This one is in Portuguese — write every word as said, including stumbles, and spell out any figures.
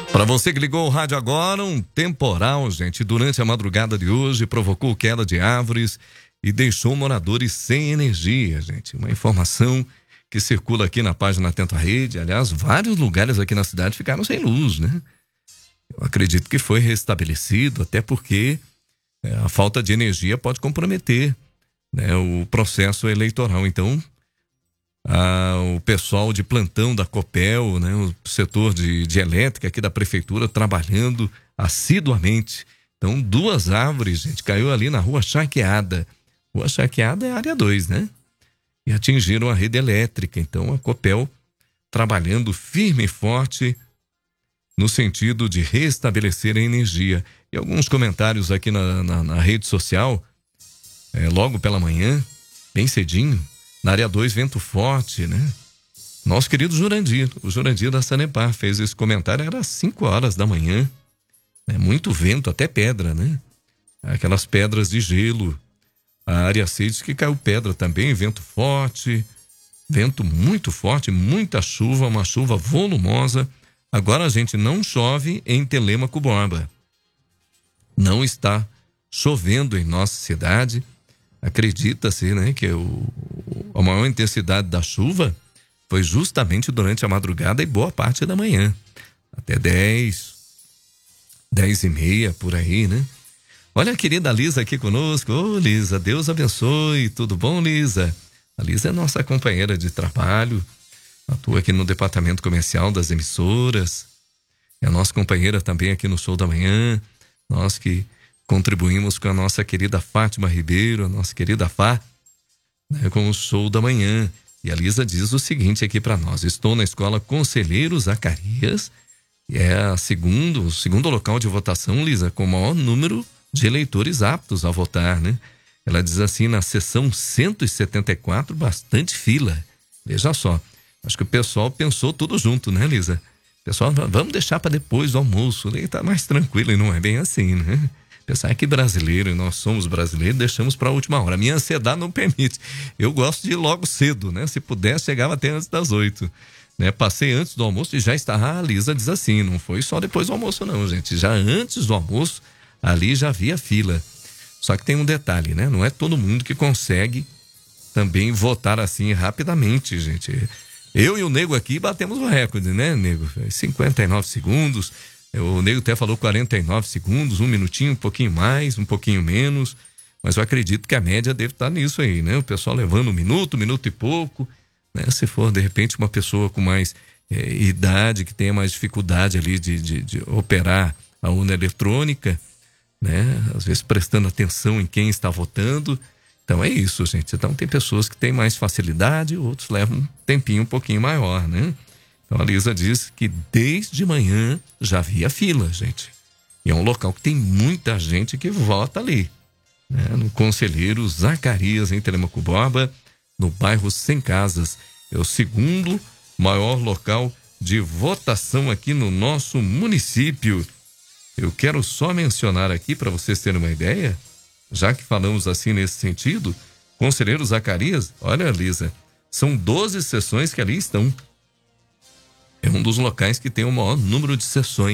Para você que ligou o rádio agora, um temporal, gente, durante a madrugada de hoje provocou queda de árvores e deixou moradores sem energia, gente. Uma informação que circula aqui na página Atento à Rede. Aliás, vários lugares aqui na cidade ficaram sem luz, né? Eu acredito que foi restabelecido, até porque é, a falta de energia pode comprometer, né, o processo eleitoral. Então, Ah, o pessoal de plantão da Copel, né, o setor de, de elétrica aqui da prefeitura trabalhando assiduamente. Então, duas árvores, gente, caiu ali na rua Charqueada. Rua Charqueada é área dois, né? E atingiram a rede elétrica. Então, a Copel trabalhando firme e forte no sentido de restabelecer a energia. E alguns comentários aqui na, na, na rede social, é, logo pela manhã, bem cedinho. Na área dois, vento forte, né? Nosso querido Jurandir, o Jurandir da Sanepar, fez esse comentário, era às cinco horas da manhã. Né? Muito vento, até pedra, né? Aquelas pedras de gelo. A área seis diz que caiu pedra também, vento forte, vento muito forte, muita chuva, uma chuva volumosa. Agora a gente não chove em Telêmaco Borba. Não está chovendo em nossa cidade. Acredita-se, né, que o, a maior intensidade da chuva foi justamente durante a madrugada e boa parte da manhã. Até dez, dez e meia, por aí, né? Olha a querida Lisa aqui conosco. Ô, Lisa, Deus abençoe. Tudo bom, Lisa? A Lisa é nossa companheira de trabalho, atua aqui no departamento comercial das emissoras. É a nossa companheira também aqui no Show da Manhã. Nós que contribuímos com a nossa querida Fátima Ribeiro, a nossa querida Fá, né, com o Show da Manhã. E a Lisa diz o seguinte aqui para nós: estou na escola Conselheiro Zacarias, e é a segundo, o segundo local de votação, Lisa, com o maior número de eleitores aptos a votar, né? Ela diz assim, na seção cento e setenta e quatro, bastante fila. Veja só, acho que o pessoal pensou tudo junto, né, Lisa? Pessoal, vamos deixar para depois do almoço, ele tá mais tranquilo, e não é bem assim, né? Pensar que brasileiro, e nós somos brasileiros, deixamos para a última hora. A minha ansiedade não permite. Eu gosto de ir logo cedo, né? Se pudesse, chegava até antes das oito. Né? Passei antes do almoço e já está. Ah, a Lisa diz assim, não foi só depois do almoço não, gente. Já antes do almoço, ali já havia fila. Só que tem um detalhe, né? Não é todo mundo que consegue também votar assim rapidamente, gente. Eu e o Nego aqui batemos o recorde, né, Nego? cinquenta e nove segundos. O Nego até falou quarenta e nove segundos, um minutinho, um pouquinho mais, um pouquinho menos, mas eu acredito que a média deve estar nisso aí, né? O pessoal levando um minuto, um minuto e pouco, né? Se for, de repente, uma pessoa com mais é, idade, que tenha mais dificuldade ali de, de, de operar a urna eletrônica, né? Às vezes prestando atenção em quem está votando. Então é isso, gente. Então tem pessoas que têm mais facilidade, outros levam um tempinho um pouquinho maior, né? Então a Lisa diz que desde manhã já havia fila, gente. E é um local que tem muita gente que vota ali, né? No Conselheiro Zacarias, em Telêmaco Borba, no bairro Sem Casas. É o segundo maior local de votação aqui no nosso município. Eu quero só mencionar aqui, para vocês terem uma ideia, já que falamos assim nesse sentido, Conselheiro Zacarias, olha, Lisa, são doze sessões que ali estão. É um dos locais que tem o maior número de sessões.